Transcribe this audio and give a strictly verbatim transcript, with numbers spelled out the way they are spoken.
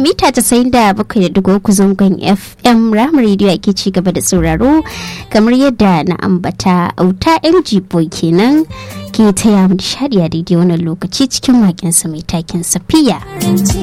mita casa'in da bakwai da digo uku zangon F M Rahama Radio ake ci gaba da sauraro kamar yadda na ambata auta M G Boy kenan ke taya mu nishadi a daidai wannan lokaci cikin waƙensa mai taken Safiya.